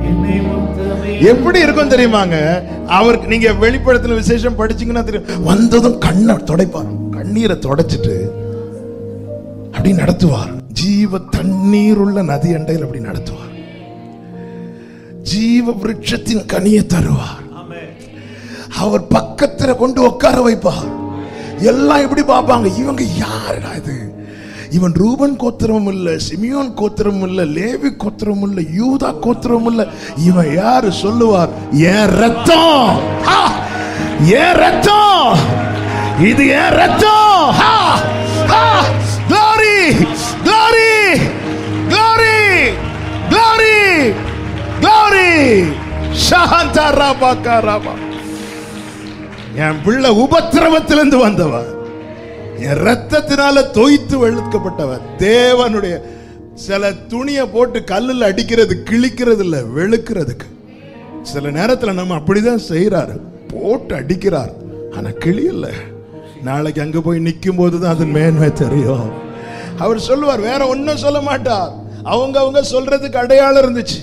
எப்படி இருக்கும் தெரியுமாங்க? அவருக்கு நீங்க வெளிப்படுத்தின விசேஷம் படிச்சீங்கன்னா தெரியும், வந்ததும் கண்ணை துடைப்பார், கண்ணீரை துடைச்சிட்டு அப்படி நடத்துவார். ஜீவ தண்ணீர் உள்ள நதி அண்டையில் அப்படி நடத்துவார். ஜீவ விருட்சத்தின் கனியை தருவார். அவர் பக்கத்துல கொண்டு உட்கார வைப்பார். எல்லாம் எப்படி பார்ப்பாங்க, இவங்க யாருடா இது? இவன் ரூபன் கோத்திரமும் இல்ல, சிமியோன் கோத்திரமும் இல்ல, லேவி கோத்திரமும் இல்ல, யூதா கோத்திரமும் இல்ல, இவன் யாரு? சொல்லுவார், என் ரத்தம், என் ரத்தம், இது என் ரத்தம். glory, glory, glory, glory, glory. ஷாந்தரபகரப. என் பிள்ளை உபத்திரவத்திலிருந்து வந்தவர், என் ரத்தத்தினால தோய்த்து வெளுக்கப்பட்டவர். தேவனுடைய சில துணியை போட்டு கல்லுல அடிக்கிறது கிழிக்கிறது இல்ல, வெளுக்கிறதுக்கு. சில நேரத்துல நம்ம அப்படிதான் செய்யறாரு, போட்டு அடிக்கிறார், ஆனா கிளியல்ல. நாளைக்கு அங்க போய் நிக்கும் போதுதான் அது மேன்மை தெரியும். அவர் சொல்லுவார், வேற ஒன்னும் சொல்ல மாட்டார். அவங்க சொல்றதுக்கு அடையாளம் இருந்துச்சு.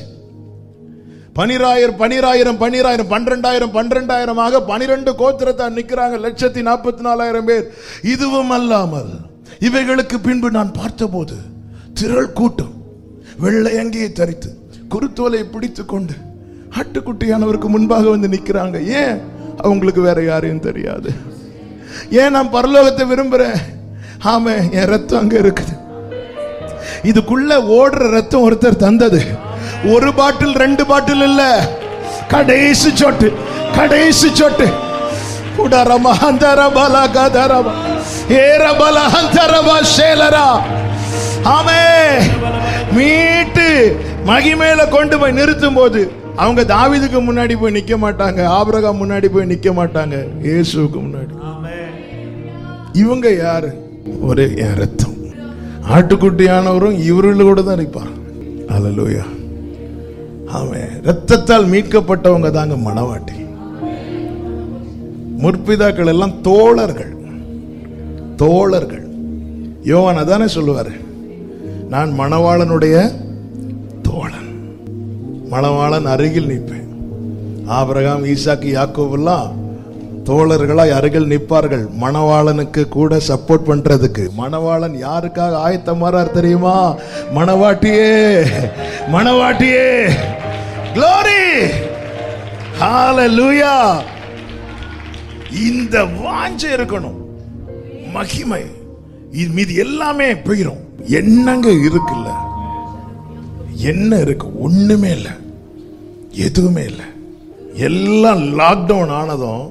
12,000 12,000 12,000 12 கோத்திரத்தார் நிற்கிறாங்க, 144,000 பேர். இதுவும் அல்லாமல் இவைகளுக்கு பின்பு நான் பார்த்தபோது திரள் கூட்டம் வெள்ளை அங்கியை தரித்து குருத்தோலை பிடித்து கொண்டு ஆட்டுக்குட்டியானவருக்கு முன்பாக வந்து நிற்கிறாங்க. ஏன்? அவங்களுக்கு வேற யாரையும் தெரியாது. ஏன் நான் பரலோகத்தை விரும்புறேன்? ஆமா, என் ரத்தம் அங்க இருக்குது. இதுக்குள்ள ஓடுற ரத்தம் ஒருத்தர் தந்தது. ஒரு பாட்டில் 2 பாட்டில் இல்ல, கடைசி சொட்டு, கடைசி சொட்டு. குடரமா அந்தரபல கதரபா ஏரபல அந்தரபா ஷேலரா. ஆமே, மீட்டு மகிமையில கொண்டு போய் நிறுத்தும் போது அவங்க தாவீதுக்கு முன்னாடி போய் நிக்க மாட்டாங்க, ஆபிரகாம் முன்னாடி போய் நிக்க மாட்டாங்க, இயேசுவுக்கு முன்னாடி. இவங்க யாரு? ஒரே என் ரத்தம். ஆட்டுக்குட்டியானவரும் இவர்களோட தான் இருப்பார். அல்லேலூயா. ஆமென். ரத்தத்தால் மீட்கப்பட்டவங்க தாங்க மணவாட்டி. முற்பிதாக்கள் எல்லாம் தோழர்கள், தோழர்கள். யோவான் அதானே சொல்லுவாரு, நான் மணவாளனுடைய தோழன், மணவாளன் அருகில் நிற்பேன். ஆபிரகாம், ஈசாக்கு, யாக்கோபு எல்லாம் தோழர்களாய் அருகில் நிற்பார்கள், மணவாளனுக்கு கூட சப்போர்ட் பண்றதுக்கு. மணவாளன் யாருக்காக ஆயத்தமாறார் தெரியுமா? மணவாட்டியே, மணவாட்டியே. glory, hallelujah. இந்த வாஞ்சை இருக்கணும், மகிமை. மீது எல்லாமே போயிரும். என்னங்க இருக்குல்ல, என்ன இருக்கு? ஒண்ணுமே இல்லை, எதுவுமே இல்லை. எல்லாம் லாக்டவுன் ஆனதும்,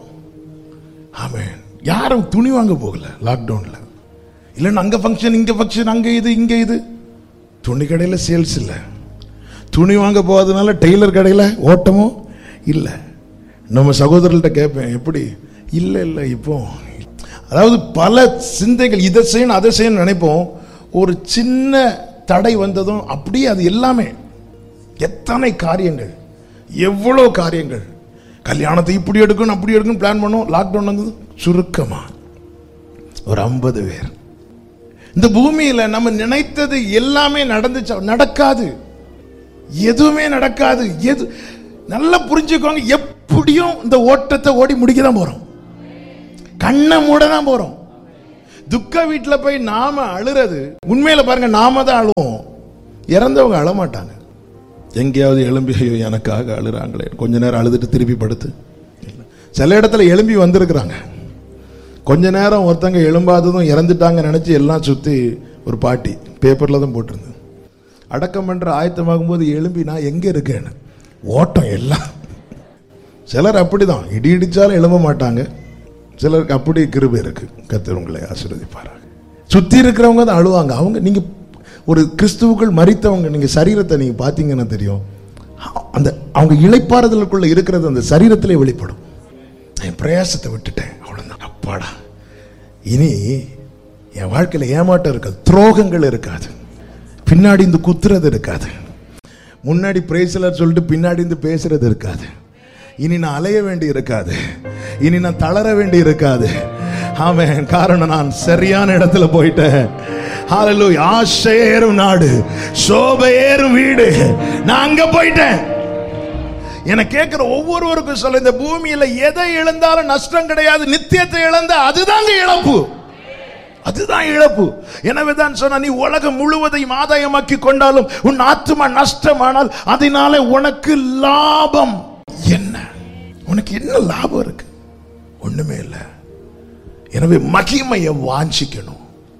ஆமென், யாரும் துணி வாங்க போகல லாக்டவுன்ல. இல்லைன்னா அங்க ஃபங்க்ஷன், இங்க ஃபங்க்ஷன், அங்க இது, இங்க இது. துணி கடையில சேல்ஸ் இல்லை, துணி வாங்க போகாதனால டெய்லர் கடையில ஓட்டமும் இல்லை. நம்ம சகோதரர்கிட்ட கேட்பேன், எப்படி? இல்லை இல்லை. இப்போ அதாவது பல சிந்தைகள், இதை செய்யணும் அதை செய்யணும் நினைப்போம். ஒரு சின்ன தடை வந்ததும் அப்படியே அது எல்லாமே, எத்தனை காரியங்கள், எவ்வளோ காரியங்கள். கல்யாணத்தை இப்படி எடுக்கணும் அப்படி எடுக்கணும் பிளான் பண்ணோம். லாக்டவுன் வந்தது, சுருக்கமா ஒரு 50 பேர். இந்த பூமியில நம்ம நினைத்தது எல்லாமே நடந்துச்சா? நடக்காது, எதுவுமே நடக்காது. எது நல்லா புரிஞ்சுக்கோங்க, எப்படியும் இந்த ஓட்டத்தை ஓடி முடிக்க தான் போறோம், கண்ணை மூட தான் போறோம். துக்க வீட்டில் போய் நாம அழுறது, உண்மையில பாருங்க, நாம தான் அழுவோம், இறந்தவங்க அழமாட்டாங்க. எங்கேயாவது எழும்பி ஐயோ எனக்காக அழுறாங்களே, கொஞ்ச நேரம் அழுதுட்டு திருப்பி படுத்து. சில இடத்துல எழும்பி வந்திருக்கிறாங்க, கொஞ்ச நேரம் ஒருத்தங்க எழும்பாததும் இறந்துட்டாங்க நினைச்சு எல்லாம் சுத்தி ஒரு பாட்டி பேப்பர்ல தான் போட்டிருந்தது. அடக்கம் பண்ற ஆயத்தமாகும் போது எழும்பி நான் எங்க இருக்கேன்னு ஓட்டம் எல்லாம். சிலர் அப்படிதான், இடி இடிச்சாலும் எழும்ப மாட்டாங்க. சிலருக்கு அப்படி கிருபை இருக்கு. கர்த்தர் உங்களை ஆசீர்வதிப்பார். சுத்தி இருக்கிறவங்க தான் அழுவாங்க. அவங்க, நீங்க ஒரு கிறிஸ்துவுக்குள் மரித்தவங்க, நீங்க சரீரத்தை நீங்க பாத்தீங்கன்னா தெரியும், அந்த அவங்க இளைப்பாறுதலுக்குள்ள இருக்கிறது அந்த சரீரத்திலே வெளிப்படும். என் பிரயாசத்தை விட்டுட்டேன், அவ்வளவுதான், அப்பாடா, இனி என் வாழ்க்கையில ஏமாட்டம் இருக்காது, துரோகங்கள் இருக்காது, பின்னாடி இந்த குத்துறது இருக்காது, முன்னாடி பிரேசலர் சொல்லிட்டு பின்னாடி இருந்து பேசுறது இருக்காது, இனி நான் அலைய வேண்டி இருக்காது, இனி நான் தளர வேண்டி இருக்காது. ஆமென். காரணம், நான் சரியான இடத்துல போயிட்டேன். ஹல்லேலூயா. ஆசை ஏறும் நாடு, சோபை ஏறும் வீடு, நான் அங்க போயிட்டேன். என கேட்கிற ஒவ்வொருவருக்கும் சொல்ல, இந்த பூமியில எதை இழந்தாலும் நஷ்டம் கிடையாது, நித்தியத்தை இழந்த அதுதாங்க இழப்பு, அதுதான் இழப்பு. எனவேதான் சொன்ன, நீ உலகம் முழுவதையும் ஆதாயமாக்கி கொண்டாலும் உன் ஆத்துமா நஷ்டமானால் அதனால உனக்கு லாபம் என்ன? உனக்கு என்ன லாபம் இருக்கு? ஒண்ணுமே இல்லை. எனவே மகிமையை வாஞ்சிக்கணும்.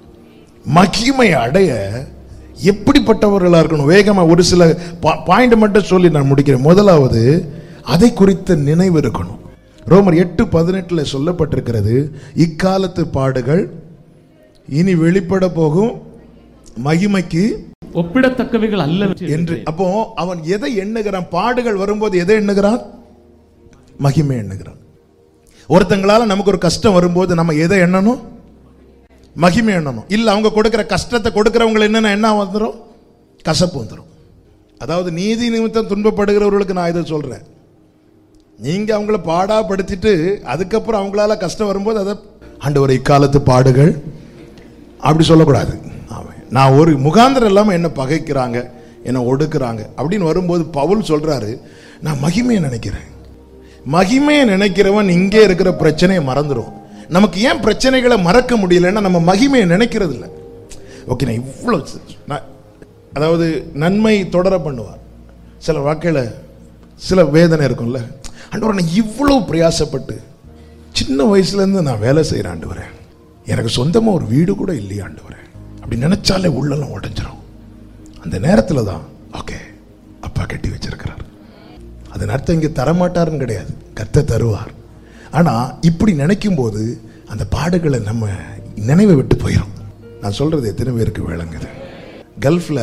மகிமை அடைய எப்படிப்பட்டவர்களா இருக்கணும்? வேகமா ஒரு சில பாயிண்ட் மட்டும் சொல்லி நான் முடிக்கிறேன். முதலாவது, அதை குறித்த நினைவு இருக்கணும். ரோமர் 8:18 சொல்லப்பட்டிருக்கிறது, இக்காலத்து பாடுகள் இனி வெளிப்பட போகும் மகிமைக்கு ஒப்பிடத்தக்கவைகள் அல்ல என்று. அப்போ அவன் எதை எண்ணுகிறான்? பாடுகள் வரும்போது எதை எண்ணுகிறான்? மகிமை எண்ணுகிறான். ஒருத்தங்களால நமக்கு ஒரு கஷ்டம் வரும்போது நம்ம எதை எண்ணணும்? மகிமை எண்ணணும். இல்ல அவங்க கொடுக்கிற கஷ்டத்தை கொடுக்கிறவங்க என்னன்னா என்ன வந்துடும்? கசப்பு வந்துடும். அதாவது நீதி நிமித்தம் துன்பப்படுகிறவர்களுக்கு நான் இதை சொல்றேன், நீங்க அவங்கள பாடாப்படுத்திட்டு அதுக்கப்புறம் அவங்களால கஷ்டம் வரும்போது அதை ஆண்டவரே இக்காலத்து பாடுகள் அப்படி சொல்லக்கூடாது. நான் ஒரு முகாந்திரம் இல்லாமல் என்ன பகைக்கிறாங்க, என்ன ஒடுக்குறாங்க அப்படின்னு வரும்போது பவுல் சொல்றாரு, நான் மகிமையை நினைக்கிறேன். மகிமையை நினைக்கிறவன் இங்கே இருக்கிற பிரச்சனையை மறந்துடும். நமக்கு ஏன் பிரச்சனைகளை மறக்க முடியலன்னா நம்ம மகிமையை நினைக்கிறது இல்லை. ஓகே, நான் இவ்வளோ அதாவது நன்மை தொடர பண்ணுவார். சில வாழ்க்கையில் சில வேதனை இருக்கும்ல, ஆண்டவரே நான் இவ்வளோ பிரயாசப்பட்டு சின்ன வயசுலேருந்து நான் வேலை செய்கிறேன் ஆண்டவரே, எனக்கு சொந்தமாக ஒரு வீடு கூட இல்லையா ஆண்டவரே, அப்படி நினைச்சாலே உள்ளெல்லாம் உடஞ்சிரும். அந்த நேரத்தில் தான் ஓகே அப்பா கட்டி வச்சிருக்கிறார். அதன் அர்த்தம் இங்கே தரமாட்டாருன்னு கிடையாது, கர்த்தர் தருவார். ஆனால் இப்படி நினைக்கும் போது அந்த பாடுகளை நம்ம நினைவை விட்டு போயிடும். நான் சொல்றது எத்தனை பேருக்கு விளங்குது? கல்ஃபில்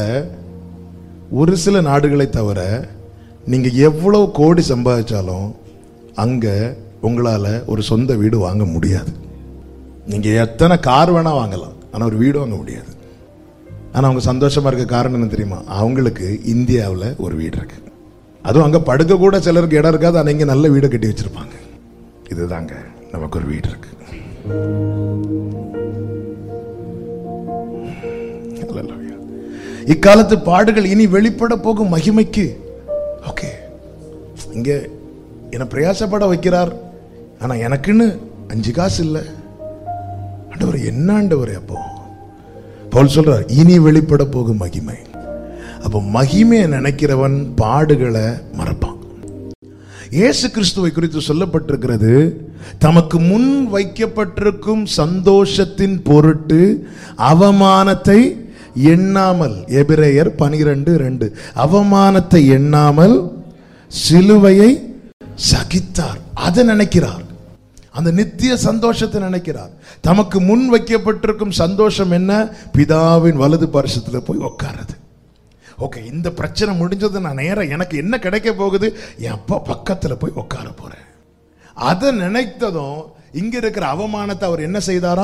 ஒரு சில நாடுகளை தவிர நீங்கள் எவ்வளோ கோடி சம்பாதிச்சாலும் அங்கே உங்களால் ஒரு சொந்த வீடு வாங்க முடியாது. நீங்கள் எத்தனை கார் வேணால் வாங்கலாம், ஆனால் ஒரு வீடு வாங்க முடியாது. ஆனால் அவங்க சந்தோஷமாக இருக்க காரணம் என்ன தெரியுமா? அவங்களுக்கு இந்தியாவில் ஒரு வீடு இருக்கு. அதுவும் அங்கே படுக்க கூட சிலருக்கு இடம் இருக்காது, ஆனால் இங்கே நல்ல வீடை கட்டி வச்சிருப்பாங்க. இதுதாங்க நமக்கு ஒரு வீடு இருக்கு. இக்காலத்து பாடுகள் இனி வெளிப்பட போகும் மகிமைக்கு. ஓகே, இங்க என்ன பிரயாசப்பட வைக்கிறார், ஆனா எனக்குன்னு 5 காசு இல்லை ஆண்டவர். என்ன ஆண்டவர்? அப்போ பவுல் சொல்றார், இனி வெளிப்பட போகும் மகிமை. அப்போ மகிமையை நினைக்கிறவன் பாடுகளை மறப்பான். இயேசு கிறிஸ்துவை குறித்து சொல்லப்பட்டிருக்கிறது, தமக்கு முன் வைக்கப்பட்டிருக்கும் சந்தோஷத்தின் பொருட்டு அவமானத்தை எண்ணாமல், எபிரேயர் 12:2, அவமானத்தை எண்ணாமல் சிலுவையை சகித்தார். அதை நினைக்கிறார், அந்த நித்திய சந்தோஷத்தை நினைக்கிறார். தமக்கு முன் வைக்கப்பட்டிருக்கும் சந்தோஷம் என்ன? பிதாவின் வலது பரிசத்தில் போய் உட்காருது. ஓகே, இந்த பிரச்சனை முடிஞ்சது, நான் நேரம் எனக்கு என்ன கிடைக்க போகுது? என் அப்பா பக்கத்தில் போய் உட்கார போறேன். அதை நினைத்ததும் இங்க இருக்கிற அவமானத்தை அவர் என்ன செய்தாரா?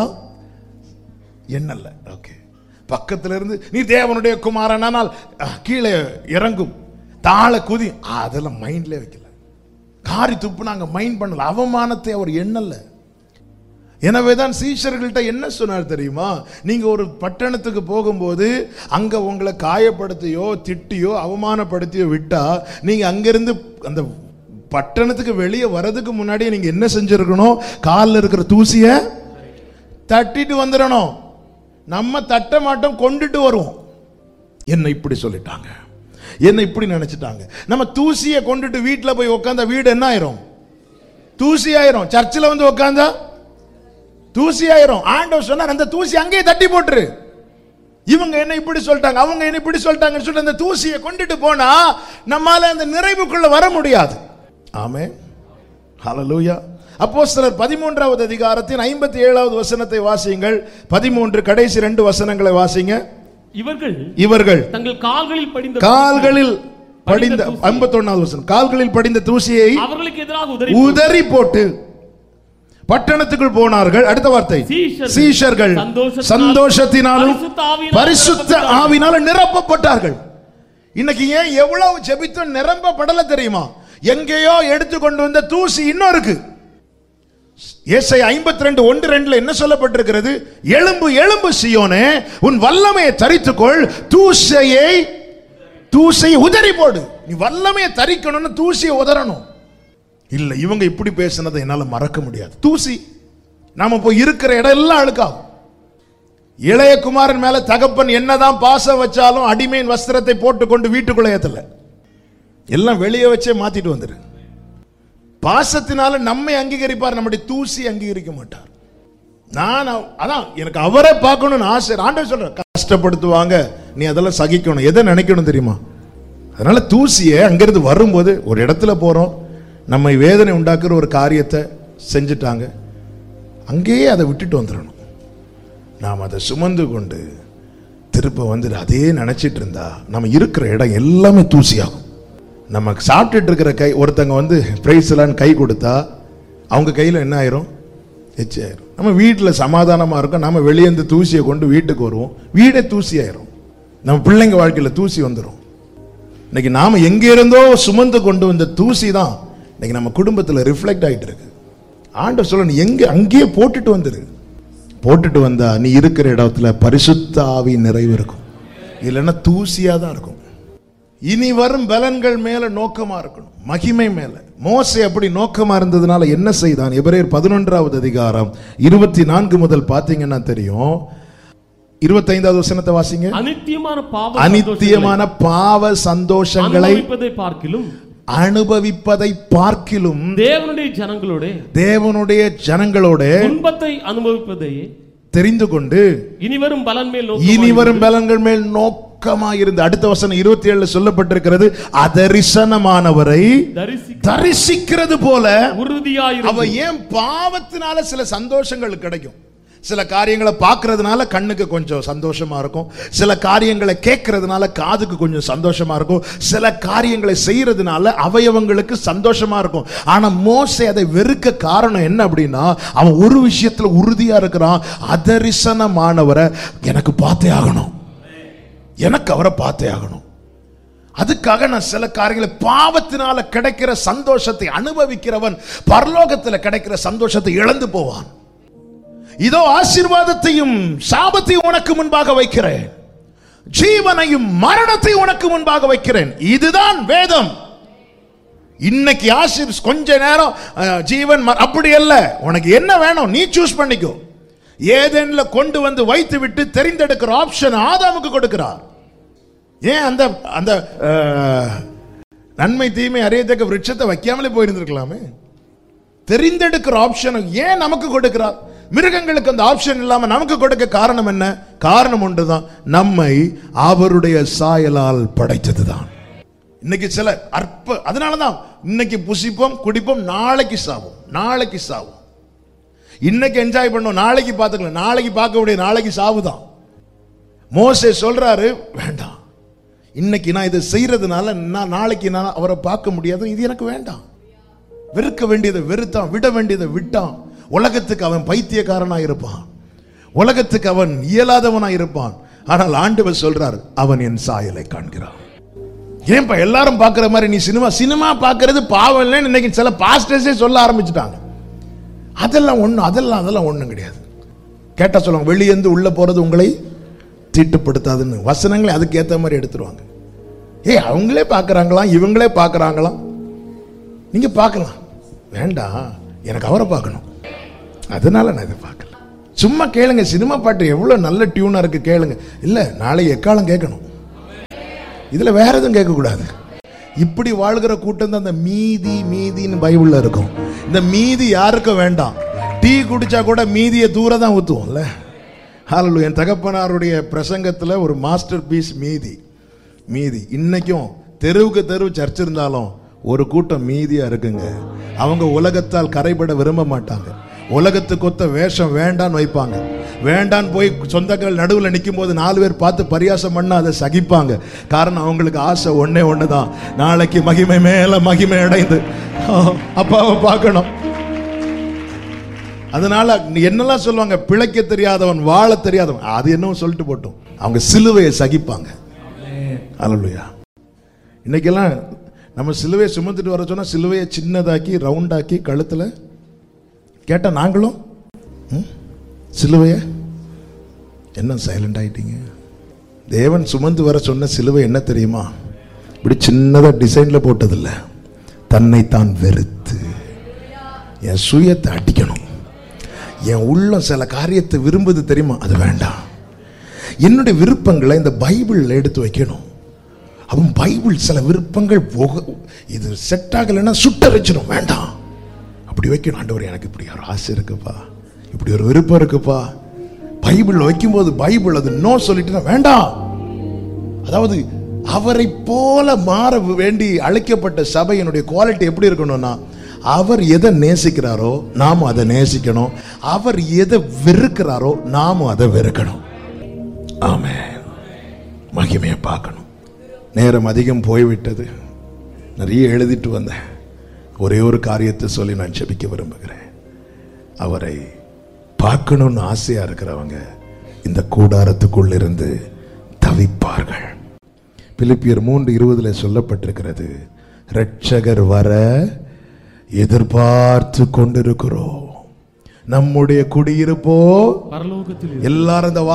எண்ணல. ஓகே, பக்கத்துல இருந்து நீ தேவனுடைய குமாரனால் கீழே இறங்கும், தாழ குதி, அதெல்லாம் மைண்ட்ல வைக்கல. காரி துப்புனாங்க, மைண்ட் பண்ணல. அவமானத்தை அவர் எண்ணல. எனவேதான் சீஷர்கள்ட்ட என்ன சொன்னார் தெரியுமா? நீங்க ஒரு பட்டணத்துக்கு போகும்போது அங்க உங்களை காயப்படுத்தியோ திட்டியோ அவமானப்படுத்தியோ விட்டா, நீங்க அங்கிருந்து அந்த பட்டணத்துக்கு வெளியே வர்றதுக்கு முன்னாடியே நீங்க என்ன செஞ்சிருக்கணும்? காலில் இருக்கிற தூசிய தட்டிட்டு வந்துடணும். நம்ம தட்ட மாட்டோம், கொண்டுட்டு வருவோம். என்ன இப்படி சொல்லிட்டாங்க, என்ன இப்படி நினைச்சிட்டாங்க. நம்ம தூசியை கொண்டுட்டு வீட்டில் போய் உட்காந்தா வீடு என்ன ஆயிரும்? தூசி ஆயிரும். சர்ச்சில் வந்து உட்காந்தா தூசி ஆயிரும். ஆண்டவர் சொன்னார், அந்த தூசி அங்கேயே தட்டி போட்டுரு. இவங்க என்ன இப்படி சொல்லிட்டாங்க, அவங்க என்ன இப்படி சொல்லிட்டாங்கன்னு சொல்லி அந்த தூசியை கொண்டுட்டு போனா நம்மால அந்த நிறைவுக்குள்ள வர முடியாது. ஆமென், ஹல்லேலூயா. அப்போஸ்தலர் 13வது அதிகாரத்தின் 57வது வசனத்தை வாசியுங்கள். 13 கடைசி 2 வசனங்களை வாசிங்க. இவர்கள் தங்கள் கால்களில் படிந்த 51வது வசனம், கால்களில் படிந்த தூசியை அவர்களுக்கு எதிராக உதறி போட்டு பட்டணத்துக்குள் போனார்கள். அடுத்த வார்த்தை, சீஷர்கள் சந்தோஷத்தினாலும் பரிசுத்த ஆவியினாலும் நிரப்பப்பட்டார்கள். இன்னைக்கு ஏன் எவ்வளவு ஜெபித்தும் நிரப்பப்படல தெரியுமா? எங்கேயோ எடுத்து கொண்டு வந்த தூசி இன்னும் இருக்கு. ஏசாயா 52:1-2 என்ன சொல்லப்பட்டிருக்கிறது? எழும்பு எழும்பு சீயோனே, உன் வல்லமையை தரித்துக்கொள், தூசையை உதறி போடு. நீ வல்லமையை தரிக்கணும்னு தூசியை உதறணும். இல்ல இவங்க இப்படி பேசினதை என்னால மறக்க முடியாது. தூசி நாம போய் இருக்கிற இடம் எல்லாம் அழுக்காகும். இளைய குமாரன் மேல தகப்பன் என்னதான் பாசம் வச்சாலும் அடிமையின் வஸ்திரத்தை போட்டுக்கொண்டு வீட்டுக்குள்ள ஏத்தல, எல்லாம் வெளியே வச்சே மாத்திட்டு வந்துரு. பாசத்தினால நம்மை அங்கீகரிப்பார், நம்முடைய தூசி அங்கீகரிக்க மாட்டார். நான் அதான் எனக்கு அவரை பார்க்கணும்னு ஆசை. ஆண்டவர் சொல்ற கஷ்டப்படுத்துவாங்க, நீ அதெல்லாம் சகிக்கணும். எதை நினைக்கணும் தெரியுமா? அதனால தூசியை அங்கிருந்து வரும்போது ஒரு இடத்துல போறோம், நம்மை வேதனை உண்டாக்குற ஒரு காரியத்தை செஞ்சுட்டாங்க, அங்கேயே அதை விட்டுட்டு வந்துடணும். நாம் அதை சுமந்து கொண்டு திருப்ப வந்து அதே நினைச்சிட்டு இருந்தா நம்ம இருக்கிற இடம் எல்லாமே தூசியாகும். நமக்கு சாப்பிட்டுட்டு இருக்கிற கை, ஒருத்தங்க வந்து பிரைஸ் எல்லாம் கை கொடுத்தா அவங்க கையில் என்ன ஆயிரும்? எச்சி ஆயிரும். நம்ம வீட்டில் சமாதானமாக இருக்கும், நம்ம வெளியேந்து தூசியை கொண்டு வீட்டுக்கு வருவோம், வீடே தூசி ஆயிரும். நம்ம பிள்ளைங்க வாழ்க்கையில் தூசி வந்துடும். இன்னைக்கு நாம எங்க இருந்தோ சுமந்து கொண்டு வந்த தூசி தான் இன்னைக்கு நம்ம குடும்பத்தில் ரிஃப்ளெக்ட் ஆகிட்டு இருக்கு. ஆண்டவர் சொல்ல, நீ எங்க அங்கேயே போட்டுட்டு வந்துரு. போட்டுட்டு வந்தா நீ இருக்கிற இடத்துல பரிசுத்த ஆவி நிறைவு இருக்கும், இல்லைன்னா தூசியா தான் இருக்கும். இனி வரும் பலன்கள் மேல நோக்கமா இருக்கணும், மகிமை மேல. மோசே அப்படி நோக்கமா இருந்ததுனால என்ன செய்தான்? எபிரேயர் 11வது அதிகாரம் 24 முதல் பாத்தீங்கன்னா தெரியும். 25வது வசனத்தை வாசிங்க. அனித்தியமான பாவ சந்தோஷங்களை அனுபவிப்பதை பார்க்கிலும் தேவனுடைய ஜனங்களோட துன்பத்தை அனுபவிப்பதை தெரிந்து கொண்டு இனிவரும் பலன்கள் மேல் நோக்கமா இருந்து, அடுத்த வசனம் 27 சொல்லப்பட்டிருக்கிறது, அதரிசனமானவரை தரிசிக்கிறது போல உறுதியாயிரு. அவ ஏன் பாவத்தினால சில சந்தோஷங்கள் கிடைக்கும், சில காரியங்களை பார்க்கறதுனால கண்ணுக்கு கொஞ்சம் சந்தோஷமா இருக்கும், சில காரியங்களை கேட்கறதுனால காதுக்கு கொஞ்சம் சந்தோஷமா இருக்கும், சில காரியங்களை செய்யறதுனால அவயவங்களுக்கு சந்தோஷமா இருக்கும். ஆனா மோசே அதை வெறுக்க காரணம் என்ன அப்படின்னா, அவன் ஒரு விஷயத்துல உறுதியா இருக்கிறான், அதரிசனமானவரை எனக்கு பார்த்தே ஆகணும், எனக்கு அவரை பார்த்தே ஆகணும். அதுக்காக நான் சில காரியங்களை, பாவத்தினால கிடைக்கிற சந்தோஷத்தை அனுபவிக்கிறவன் பரலோகத்தில் கிடைக்கிற சந்தோஷத்தை இழந்து போவான். இதோ ஆசீர்வாதத்தையும் சாபத்தையும் உனக்கு முன்பாக வைக்கிறேன், ஜீவனையும் மரணத்தையும் உனக்கு முன்பாக வைக்கிறேன். இதுதான் வேதம். இன்னைக்கு கொஞ்ச நேரம் ஜீவன் அப்படி அல்ல, உனக்கு என்ன வேணும் நீ சூஸ் பண்ணிக்கோ. ஏதேன்ல கொண்டு வந்து வைத்து விட்டு தெரிந்தெடுக்கிற ஆப்ஷன் ஆதாமுக்கு கொடுக்கிறார். ஏன் அந்த அந்த நன்மை தீமை அறியத்தக்க விருட்சத்தை வைக்காமலே போயிருந்திருக்கலாமே. தெரிந்தெடுக்கிற ஆப்ஷன் ஏன் நமக்கு கொடுக்கிறார்? மிருகங்களுக்கு அந்த ஆப்ஷன் இல்லாம நமக்கு கொடுக்க காரணம் என்ன? காரணம் ஒன்றுதான், நம்மை அவருடைய சாயலால் படைத்ததுதான். இன்னைக்கு சில அதனாலதான் இன்னைக்கு புசிப்போம் குடிப்போம், நாளைக்கு சாவோம், நாளைக்கு சாவோம். இன்னைக்கு என்ஜாய் பண்ணோம், நாளைக்கு பார்த்துக்கலாம், நாளைக்கு பார்க்க முடியாது, நாளைக்கு சாவுதான். மோசே சொல்றாரு, வேண்டாம், இன்னைக்கு நான் இதை செய்யறதுனால நான் நாளைக்கு நான் அவரை பார்க்க முடியாது, இது எனக்கு வேண்டாம். வெறுக்க வேண்டியதை வெறுத்தான், விட வேண்டியதை விட்டான். உலகத்துக்கு அவன் பைத்தியக்காரனா இருப்பான், உலகத்துக்கு அவன் இயலாதவனா இருப்பான். ஆனால் ஆண்டவர் சொல்றார், அவன் என் சாயலை காண்கிறான். ஏன்பா எல்லாரும் பார்க்கிற மாதிரி நீ சினிமா பார்க்கறது பாவம் இல்லைன்னு இன்னைக்கு சில பாஸ்டர்ஸே சொல்ல ஆரம்பிச்சுட்டாங்க. அதெல்லாம் ஒண்ணும் கிடையாது. கேட்டா சொல்லுவாங்க, வெளியேந்து உள்ள போறது உங்களை தீட்டுப்படுத்தாதுன்னு. வசனங்களை அதுக்கு ஏற்ற மாதிரி எடுத்துருவாங்க. அவங்களே பார்க்கறாங்களாம், இவங்களே பார்க்கறாங்களாம், நீங்க பார்க்கலாம். வேண்டாம், எனக்கு அவரை பார்க்கணும், அதனால நான் இதை பார்க்கல. சும்மா கேளுங்க, சினிமா பாட்டு எவ்வளவு நல்ல டியூனா இருக்கு கேளுங்க. இல்ல நாளைக்கு எக்காலம் கேட்கணும், இதுல வேற எதுவும் கேட்க கூடாது. இப்படி வாழ்கிற கூட்டம் தான் அந்த மீதின்னு பைபிள்ல இருக்கும். இந்த மீதி யாருக்கும் வேண்டாம். டீ குடிச்சா கூட மீதியை தூர தான் ஊத்துவோம்ல. ஹல்லேலூயா. என் தகப்பனாருடைய பிரசங்கத்துல ஒரு மாஸ்டர் பீஸ் மீதி. இன்னைக்கும் தெருவுக்கு தெருவு சர்ச் இருந்தாலும் ஒரு கூட்டம் மீதியா இருக்குங்க. அவங்க உலகத்தால் கரைபட விரும்ப மாட்டாங்க. உலகத்துக்கு ஒத்த வேஷம் வேண்டான்னு வைப்பாங்க. வேண்டான்னு போய் சொந்தங்கள் நடுவில் நிற்கும் போது 4 பேர் பார்த்து பரியாசம் பண்ண அதை சகிப்பாங்க. காரணம் அவங்களுக்கு ஆசை ஒண்ணுதான், நாளைக்கு மகிமை மேல மகிமை அடைந்து அப்பாவை பார்க்கணும். அதனால என்னெல்லாம் சொல்லுவாங்க, பிழைக்க தெரியாதவன் வாழ தெரியாதவன், அது என்னவோ சொல்லிட்டு போட்டோம். அவங்க சிலுவையை சகிப்பாங்க. அல்லேலூயா. இன்னைக்கெல்லாம் நம்ம சிலுவையை சுமந்துட்டு வர சொன்னா சிலுவையை சின்னதாக்கி ரவுண்டாக்கி கழுத்துல கேட்டா நாங்களும் சிலுவைய என்ன சைலண்ட் ஆயிட்டீங்க? தேவன் சுமந்து வர சொன்ன சிலுவை என்ன தெரியுமா? இப்படி சின்னதா டிசைன்ல போட்டதில்லை, தன்னைத்தான் வெறுத்து. என் சுயத்தை அடிக்கணும். என் உள்ளம் சில காரியத்தை விரும்புது தெரியுமா, அது வேண்டாம். என்னுடைய விருப்பங்களை இந்த பைபிள் எடுத்து வைக்கணும். அவன் பைபிள் சில விருப்பங்கள் இது செட் ஆகலைன்னா சுட்டரிச்சிடும், வேண்டாம். அப்படி வைக்கணும். ஆண்டவர், எனக்கு இப்படி ஒரு ஆசை இருக்குப்பா, இப்படி ஒரு விருப்பம் இருக்குப்பா. பைபிள் வைக்கும்போது பைபிள் அது நோ சொல்லிட்டு வேண்டாம். அதாவது அவரை போல மாற வேண்டி அழைக்கப்பட்ட சபையினுடைய குவாலிட்டி எப்படி இருக்கணும்னா, அவர் எதை நேசிக்கிறாரோ நாமும் அதை நேசிக்கணும், அவர் எதை வெறுக்கிறாரோ நாமும் அதை வெறுக்கணும். ஆமென். மகிமையை பார்க்கணும். நேரம் அதிகம் போய்விட்டது. நிறைய எழுதிட்டு வந்தேன். ஒரே ஒரு காரியத்தை சொல்லி நான் ஜெபிக்க விரும்புகிறேன். அவரை பார்க்கணும்னு ஆசையா இருக்கிறவங்க இந்த கூடாரத்துக்குள் இருந்து தவிப்பார்கள். பிலிப்பியர் 3:20 சொல்லப்பட்டிருக்கிறது, இரட்சகர் வர எதிர்பார்த்து கொண்டிருக்கிறோம். நம்முடைய குடியிருப்போ பரலோகத்தில். எல்லாரும் இந்த